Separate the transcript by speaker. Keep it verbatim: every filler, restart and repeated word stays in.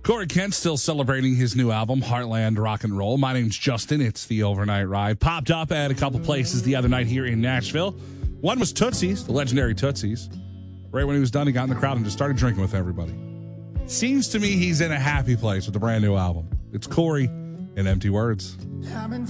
Speaker 1: Corey Kent still celebrating his new album, Heartland Rock and Roll. My name's Justin. It's the Overnight Ride. Popped up at a couple places the other night here in Nashville. One was Tootsie's, the legendary Tootsie's. Right when he was done, he got in the crowd and just started drinking with everybody. Seems to me he's in a happy place with the brand new album. It's Corey in Empty Words.